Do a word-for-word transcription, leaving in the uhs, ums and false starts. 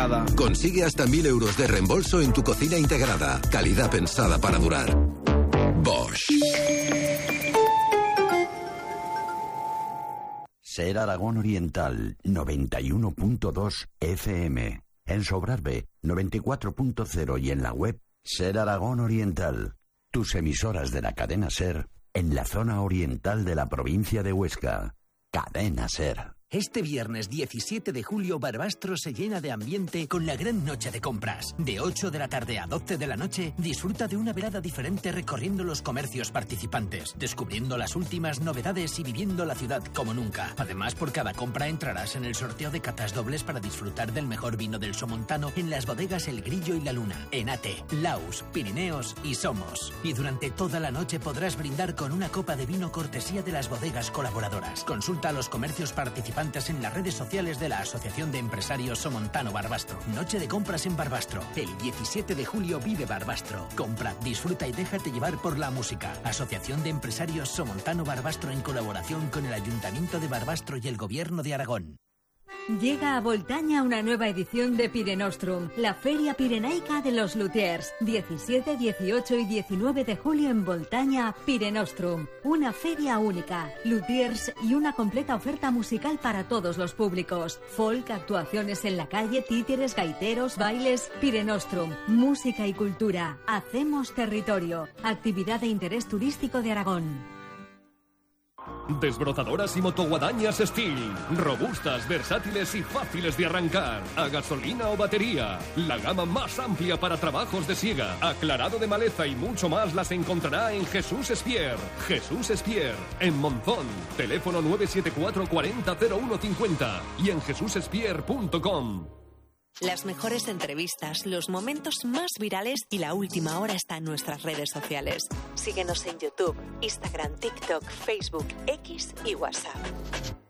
integrada. Consigue hasta mil euros de reembolso en tu cocina integrada. Calidad pensada para durar. Bosch. Ser Aragón Oriental, noventa y uno punto dos F M. En Sobrarbe, noventa y cuatro punto cero y en la web Ser Aragón Oriental. Tus emisoras de la cadena Ser en la zona oriental de la provincia de Huesca. Cadena Ser. Este viernes diecisiete de julio, Barbastro se llena de ambiente con la gran noche de compras. De ocho de la tarde a doce de la noche, disfruta de una velada diferente recorriendo los comercios participantes, descubriendo las últimas novedades y viviendo la ciudad como nunca. Además, por cada compra entrarás en el sorteo de catas dobles para disfrutar del mejor vino del Somontano en las bodegas El Grillo y La Luna, Enate, Laus, Pirineos y Somos. Y durante toda la noche podrás brindar con una copa de vino cortesía de las bodegas colaboradoras. Consulta a los comercios participantes en las redes sociales de la Asociación de Empresarios Somontano Barbastro. Noche de compras en Barbastro. El diecisiete de julio vive Barbastro. Compra, disfruta y déjate llevar por la música. Asociación de Empresarios Somontano Barbastro en colaboración con el Ayuntamiento de Barbastro y el Gobierno de Aragón. Llega a Voltaña una nueva edición de Pirenostrum, la Feria Pirenaica de los Luthiers. diecisiete, dieciocho y diecinueve de julio en Voltaña, Pirenostrum. Una feria única, luthiers y una completa oferta musical para todos los públicos. Folk, actuaciones en la calle, títeres, gaiteros, bailes. Pirenostrum, música y cultura. Hacemos territorio. Actividad de interés turístico de Aragón. Desbrozadoras y motoguadañas Steel. Robustas, versátiles y fáciles de arrancar. A gasolina o batería. La gama más amplia para trabajos de siega, aclarado de maleza y mucho más las encontrará en Jesús Espier. Jesús Espier, en Monzón. Teléfono nueve siete cuatro cuarenta cero uno cincuenta y en jesús espier punto com. Las mejores entrevistas, los momentos más virales y la última hora está en nuestras redes sociales. Síguenos en YouTube, Instagram, TikTok, Facebook, X y WhatsApp.